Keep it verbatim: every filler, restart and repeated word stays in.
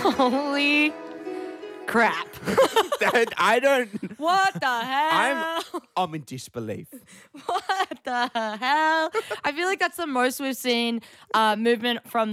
Holy crap. That- I don't. What the hell? I'm. I'm in disbelief. What the hell? I feel like that's the most we've seen uh, movement from